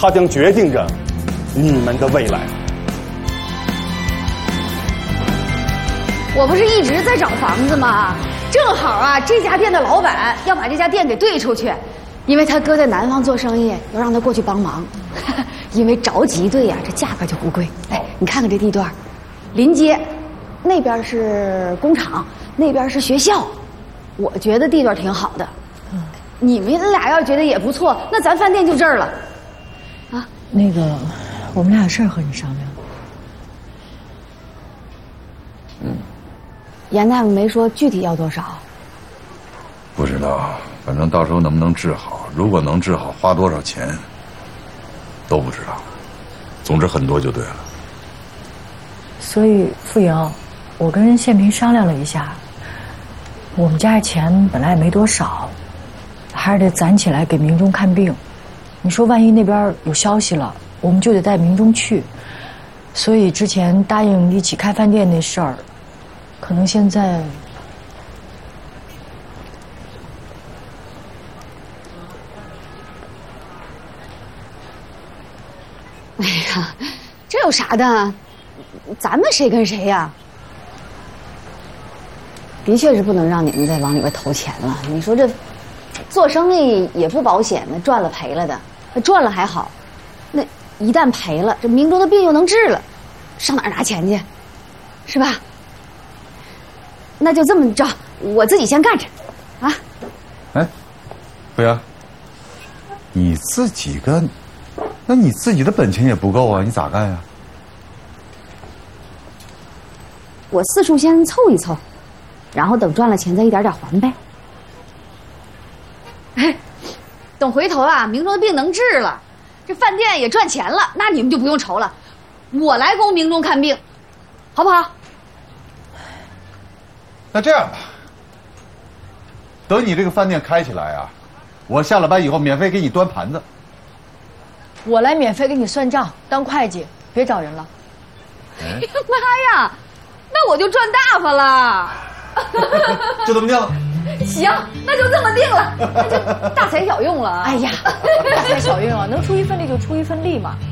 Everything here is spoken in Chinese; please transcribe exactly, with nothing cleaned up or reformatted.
它将决定着你们的未来。 我不是一直在找房子吗？正好啊，这家店的老板要把这家店给兑出去，因为他哥在南方做生意，要让他过去帮忙。因为着急兑呀、啊，这价格就不贵。哎，你看看这地段，临街，那边是工厂，那边是学校，我觉得地段挺好的。嗯，你们俩要觉得也不错，那咱饭店就这儿了。啊， 那个，我们俩有事儿和你商量。 嗯。严大夫没说具体要多少， 不知道，反正到时候能不能治好，如果能治好，花多少钱都不知道。总之很多就对了。 所以傅莹，我跟宪平商量了一下，我们家的钱本来也没多少，还是得攒起来给明忠看病。你说万一那边有消息了，我们就得带明忠去。所以之前答应一起开饭店那事儿，可能现在， 哎呀，这有啥的？咱们谁跟谁呀？的确是不能让你们再往里边投钱了。你说这做生意也不保险呢，赚了赔了的。赚了还好，那一旦赔了，这明忠的病又能治了，上哪儿拿钱去？是吧？那就这么着，我自己先干着，啊！ 哎，傅阳，你自己干，那你自己的本钱也不够啊，你咋干呀？ 我四处先凑一凑，然后等赚了钱再一点点还呗。哎，等回头啊，明忠的病能治了，这饭店也赚钱了，那你们就不用愁了，我来供明忠看病，好不好？ 那这样吧，等你这个饭店开起来啊，我下了班以后免费给你端盘子。 我来免费给你算账，当会计，别找人了。 哎呀妈呀，那我就赚大发了。 就这么定了。 行，那就这么定了，那就大材小用了。哎呀， 大材小用啊，能出一份力就出一份力嘛。